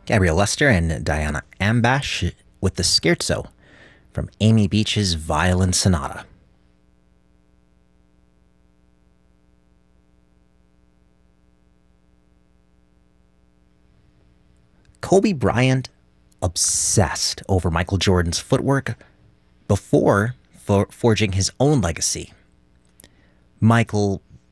Gabrielle Lester and Diana Ambash with the Scherzo from Amy Beach's Violin Sonata. Kobe Bryant obsessed over Michael Jordan's footwork before forging his own legacy. Michael